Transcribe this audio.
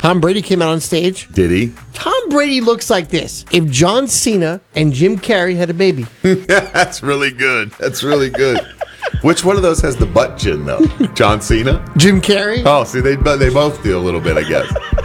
Tom Brady came out on stage. Did he? Tom Brady looks like this. If John Cena and Jim Carrey had a baby. That's really good. That's really good. Which one of those has the butt chin, though? John Cena? Jim Carrey? Oh, see, they both do a little bit, I guess.